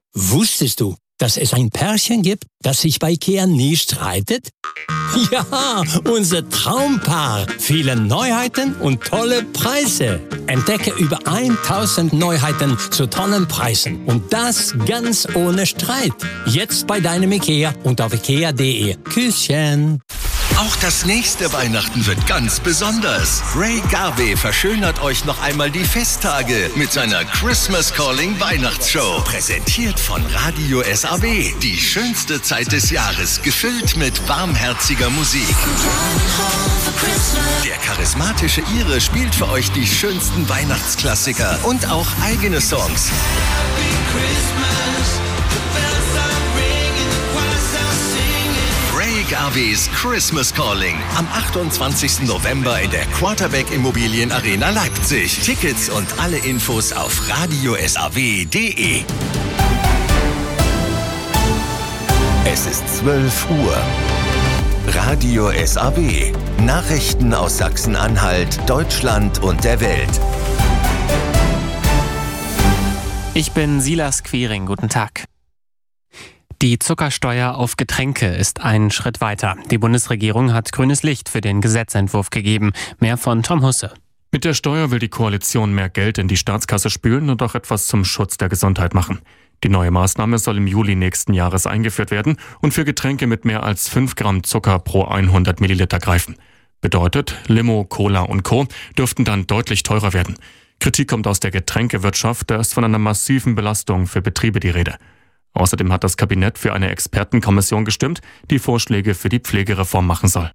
Wusstest du, dass es ein Pärchen gibt, das sich bei IKEA nie streitet? Ja, unser Traumpaar. Viele Neuheiten und tolle Preise. Entdecke über 1000 Neuheiten zu tollen Preisen. Und das ganz ohne Streit. Jetzt bei deinem IKEA und auf ikea.de. Küsschen. Auch das nächste Weihnachten wird ganz besonders. Ray Garvey verschönert euch noch einmal die Festtage mit seiner Christmas Calling Weihnachtsshow. Präsentiert von Radio SAW. Die schönste Zeit des Jahres, gefüllt mit warmherziger Musik. Der charismatische Ire spielt für euch die schönsten Weihnachtsklassiker und auch eigene Songs. Ray Garveys Christmas Calling am 28. November in der Quarterback Immobilien Arena Leipzig. Tickets und alle Infos auf radiosaw.de. Es ist 12 Uhr. Radio SAW. Nachrichten aus Sachsen-Anhalt, Deutschland und der Welt. Ich bin Silas Quiring. Guten Tag. Die Zuckersteuer auf Getränke ist ein Schritt weiter. Die Bundesregierung hat grünes Licht für den Gesetzentwurf gegeben. Mehr von Tom Husse. Mit der Steuer will die Koalition mehr Geld in die Staatskasse spülen und auch etwas zum Schutz der Gesundheit machen. Die neue Maßnahme soll im Juli nächsten Jahres eingeführt werden und für Getränke mit mehr als 5 Gramm Zucker pro 100 Milliliter greifen. Bedeutet, Limo, Cola und Co. dürften dann deutlich teurer werden. Kritik kommt aus der Getränkewirtschaft, da ist von einer massiven Belastung für Betriebe die Rede. Außerdem hat das Kabinett für eine Expertenkommission gestimmt, die Vorschläge für die Pflegereform machen soll.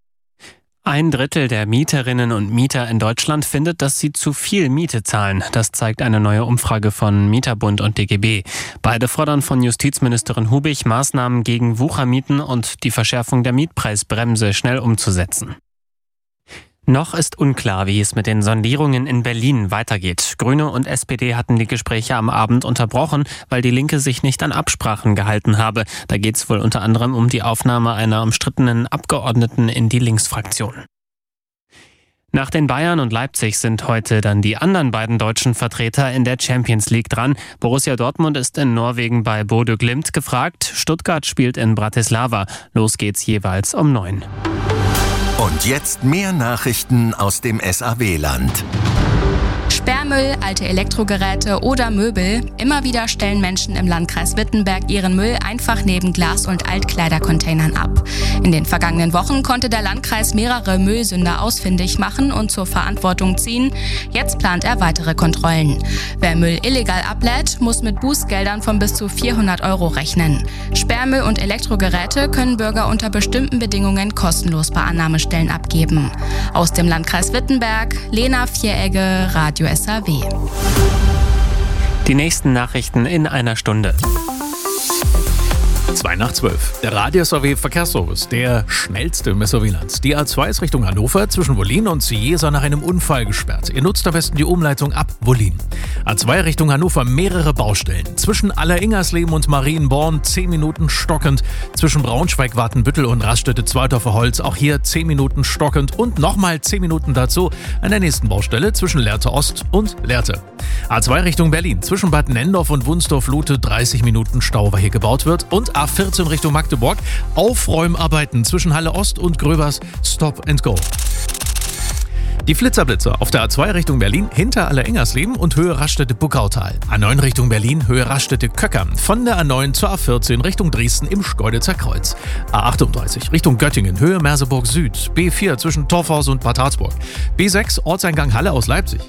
1/3 der Mieterinnen und Mieter in Deutschland findet, dass sie zu viel Miete zahlen. Das zeigt eine neue Umfrage von Mieterbund und DGB. Beide fordern von Justizministerin Hubig, Maßnahmen gegen Wuchermieten und die Verschärfung der Mietpreisbremse schnell umzusetzen. Noch ist unklar, wie es mit den Sondierungen in Berlin weitergeht. Grüne und SPD hatten die Gespräche am Abend unterbrochen, weil die Linke sich nicht an Absprachen gehalten habe. Da geht es wohl unter anderem um die Aufnahme einer umstrittenen Abgeordneten in die Linksfraktion. Nach den Bayern und Leipzig sind heute dann die anderen beiden deutschen Vertreter in der Champions League dran. Borussia Dortmund ist in Norwegen bei Bodø Glimt gefragt. Stuttgart spielt in Bratislava. Los geht's jeweils um 9. Und jetzt mehr Nachrichten aus dem SAW-Land. Sperrmüll, alte Elektrogeräte oder Möbel. Immer wieder stellen Menschen im Landkreis Wittenberg ihren Müll einfach neben Glas- und Altkleidercontainern ab. In den vergangenen Wochen konnte der Landkreis mehrere Müllsünder ausfindig machen und zur Verantwortung ziehen. Jetzt plant er weitere Kontrollen. Wer Müll illegal ablädt, muss mit Bußgeldern von bis zu 400 € rechnen. Sperrmüll und Elektrogeräte können Bürger unter bestimmten Bedingungen kostenlos bei Annahmestellen abgeben. Aus dem Landkreis Wittenberg, Lena Vieregge, Radio SAW. Die nächsten Nachrichten in einer Stunde. 11:02. Der Radio SAW Verkehrsservice, der schnellste im SAW-Land. Die A2 ist Richtung Hannover zwischen Wollin und Cieza nach einem Unfall gesperrt. Ihr nutzt am besten die Umleitung ab Wollin. A2 Richtung Hannover mehrere Baustellen. Zwischen Alleringersleben und Marienborn 10 Minuten stockend. Zwischen Braunschweig, Watenbüttel und Raststätte Zweidorfer Holz auch hier 10 Minuten stockend. Und nochmal 10 Minuten dazu an der nächsten Baustelle zwischen Lehrte Ost und Lehrte. A2 Richtung Berlin zwischen Bad Nendorf und Wunsdorf-Lute 30 Minuten Stau, weil hier gebaut wird. Und A14 Richtung Magdeburg. Aufräumarbeiten zwischen Halle Ost und Gröbers. Stop and Go. Die Flitzerblitzer auf der A2 Richtung Berlin hinter Alleringersleben und Höhe Raststätte-Buckautal. A9 Richtung Berlin, Höhe Raststätte-Köckern. Von der A9 zur A14 Richtung Dresden im Schkeuditzer Kreuz. A38 Richtung Göttingen, Höhe Merseburg Süd. B4 zwischen Torfhaus und Bad Harzburg. B6 Ortseingang Halle aus Leipzig.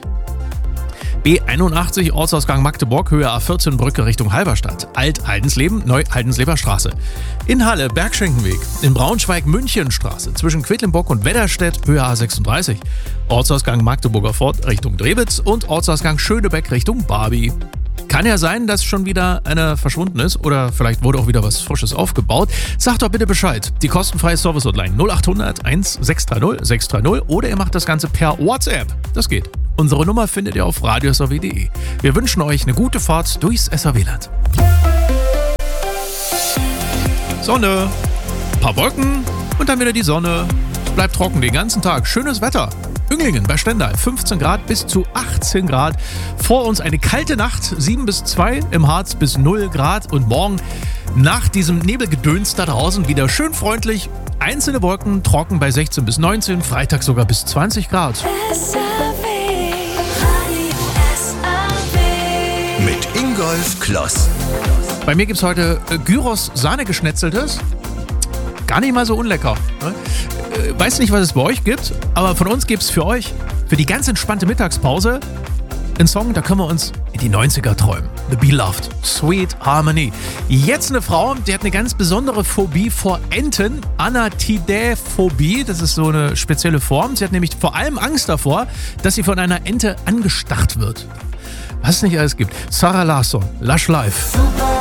B81 Ortsausgang Magdeburg, Höhe A14 Brücke Richtung Halberstadt. Alt-Haldensleben, Neu-Haldensleber Straße. In Halle Bergschenkenweg. In Braunschweig Münchenstraße zwischen Quedlinburg und Wedderstedt, Höhe A36. Ortsausgang Magdeburger Fort Richtung Drewitz und Ortsausgang Schönebeck Richtung Barby. Kann ja sein, dass schon wieder einer verschwunden ist oder vielleicht wurde auch wieder was Frisches aufgebaut. Sagt doch bitte Bescheid. Die kostenfreie Service-Hotline 0800 1630 630 oder ihr macht das Ganze per WhatsApp. Das geht. Unsere Nummer findet ihr auf radiosaw.de. Wir wünschen euch eine gute Fahrt durchs SAW-Land. Sonne, paar Wolken und dann wieder die Sonne. Es bleibt trocken den ganzen Tag. Schönes Wetter. Önglingen bei Stendal 15 Grad bis zu 18 Grad. Vor uns eine kalte Nacht, 7 bis 2, im Harz bis 0 Grad. Und morgen nach diesem Nebelgedöns da draußen wieder schön freundlich. Einzelne Wolken, trocken bei 16 bis 19, Freitag sogar bis 20 Grad. Mit Ingolf Kloss. Bei mir gibt es heute Gyros Sahnegeschnetzeltes. Gar nicht mal so unlecker. Ne? Weiß nicht, was es bei euch gibt, aber von uns gibt es für euch, für die ganz entspannte Mittagspause, einen Song, da können wir uns in die 90er träumen. The Beloved, Sweet Harmony. Jetzt eine Frau, die hat eine ganz besondere Phobie vor Enten. Anatidaephobie, das ist so eine spezielle Form. Sie hat nämlich vor allem Angst davor, dass sie von einer Ente angestarrt wird. Was es nicht alles gibt. Sarah Larsson, Lush Life. Super.